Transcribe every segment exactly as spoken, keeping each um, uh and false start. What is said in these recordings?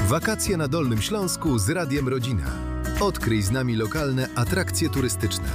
Wakacje na Dolnym Śląsku z Radiem Rodzina. Odkryj z nami lokalne atrakcje turystyczne.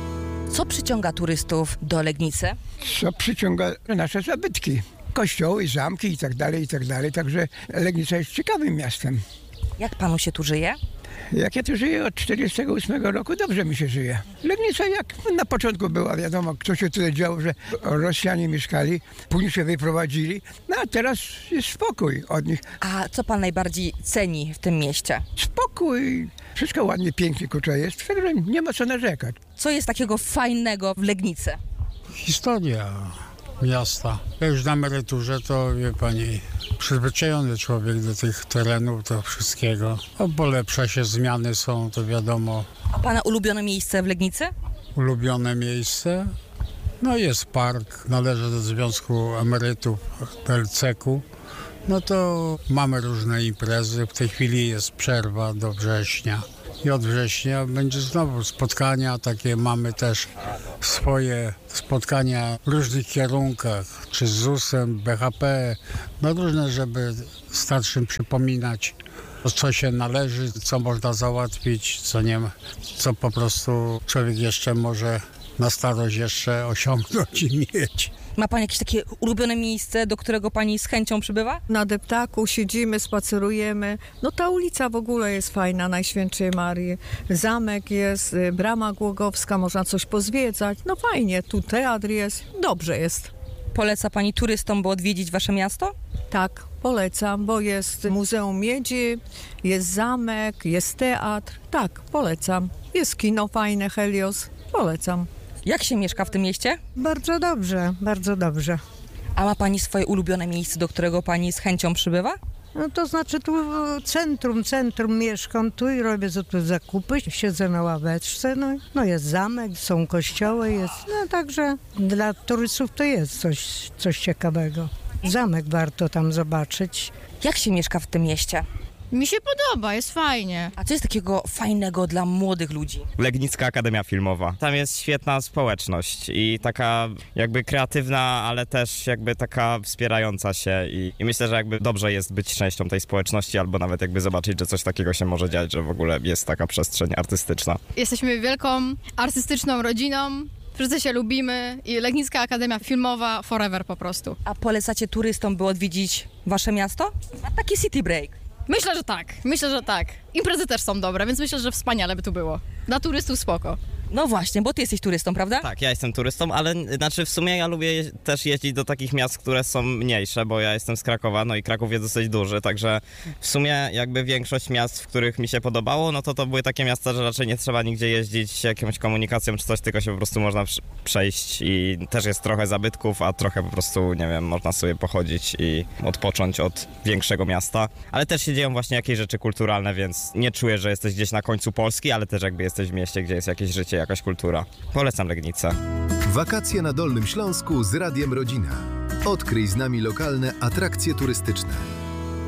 Co przyciąga turystów do Legnicy? Co przyciąga nasze zabytki. Kościoły, zamki i tak dalej, i tak dalej. Także Legnica jest ciekawym miastem. Jak panu się tu żyje? Jak ja tu żyję od czterdziestego ósmego roku, dobrze mi się żyje. Legnica jak na początku była, wiadomo, co się tutaj działo, że Rosjanie mieszkali, później się wyprowadzili, no a teraz jest spokój od nich. A co pan najbardziej ceni w tym mieście? Spokój, wszystko ładnie, pięknie, kurczę jest, także nie ma co narzekać. Co jest takiego fajnego w Legnicy? Historia miasta. Ja już na emeryturze to, wie pani, przyzwyczajony człowiek do tych terenów, do wszystkiego. No, bo lepsze się zmiany są, to wiadomo. A pana ulubione miejsce w Legnicy? Ulubione miejsce? No jest park, należy do Związku Emerytów P L C K u. No to mamy różne imprezy. W tej chwili jest przerwa do września. I od września będzie znowu spotkania, takie mamy też swoje spotkania w różnych kierunkach, czy z ZUS-em, B H P, no różne, żeby starszym przypominać, co się należy, co można załatwić, co nie ma, co po prostu człowiek jeszcze może na starość jeszcze osiągnąć i mieć. Ma pan jakieś takie ulubione miejsce, do którego pani z chęcią przybywa? Na deptaku siedzimy, spacerujemy. No ta ulica w ogóle jest fajna, Najświętszej Marii. Zamek jest, Brama Głogowska, można coś pozwiedzać. No fajnie, tu teatr jest, dobrze jest. Poleca pani turystom, by odwiedzić wasze miasto? Tak, polecam, bo jest Muzeum Miedzi, jest zamek, jest teatr. Tak, polecam. Jest kino fajne, Helios, polecam. Jak się mieszka w tym mieście? Bardzo dobrze, bardzo dobrze. A ma pani swoje ulubione miejsce, do którego pani z chęcią przybywa? No to znaczy tu centrum, centrum mieszkam tu i robię tu zakupy, siedzę na ławeczce, no, no jest zamek, są kościoły, jest, no także dla turystów to jest coś, coś ciekawego. Zamek warto tam zobaczyć. Jak się mieszka w tym mieście? Mi się podoba, jest fajnie. A co jest takiego fajnego dla młodych ludzi? Legnicka Akademia Filmowa. Tam jest świetna społeczność i taka jakby kreatywna, ale też jakby taka wspierająca się i, i myślę, że jakby dobrze jest być częścią tej społeczności albo nawet jakby zobaczyć, że coś takiego się może dziać, że w ogóle jest taka przestrzeń artystyczna. Jesteśmy wielką, artystyczną rodziną. Wszyscy się lubimy i Legnicka Akademia Filmowa forever po prostu. A polecacie turystom, by odwiedzić wasze miasto? Taki city break. Myślę, że tak. Myślę, że tak. Imprezy też są dobre, więc myślę, że wspaniale by tu było. Dla turystów spoko. No właśnie, bo ty jesteś turystą, prawda? Tak, ja jestem turystą, ale znaczy w sumie ja lubię je- też jeździć do takich miast, które są mniejsze, bo ja jestem z Krakowa, no i Kraków jest dosyć duży, także w sumie jakby większość miast, w których mi się podobało, no to to były takie miasta, że raczej nie trzeba nigdzie jeździć jakąś komunikacją czy coś, tylko się po prostu można przy- przejść i też jest trochę zabytków, a trochę po prostu, nie wiem, można sobie pochodzić i odpocząć od większego miasta, ale też się dzieją właśnie jakieś rzeczy kulturalne, więc nie czuję, że jesteś gdzieś na końcu Polski, ale też jakby jesteś w mieście, gdzie jest jakieś życie, jakaś kultura. Polecam Legnicę. Wakacje na Dolnym Śląsku z Radiem Rodzina. Odkryj z nami lokalne atrakcje turystyczne.